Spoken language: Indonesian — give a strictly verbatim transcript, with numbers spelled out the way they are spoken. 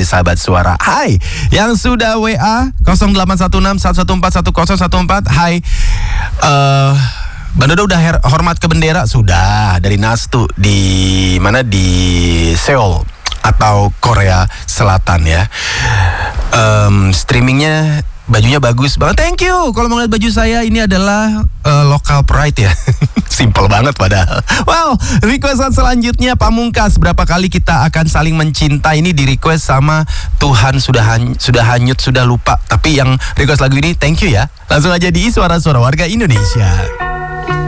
menjadi sahabat suara. Hai, yang sudah W A nol delapan satu enam satu satu empat satu nol satu empat. Hai, uh, Bang Dodo udah her- hormat ke bendera? Sudah, dari Nastu di mana, di Seoul atau Korea Selatan ya. um, Streamingnya, bajunya bagus banget. Thank you. Kalau mau lihat baju saya, ini adalah uh, local pride ya. Simple banget padahal. Wow, requestan selanjutnya Pamungkas. Berapa kali kita akan saling mencinta, ini di request sama Tuhan sudah hany- sudah hanyut, sudah lupa. Tapi yang request lagu ini, thank you ya. Langsung aja di Suara-Suara Warga Indonesia.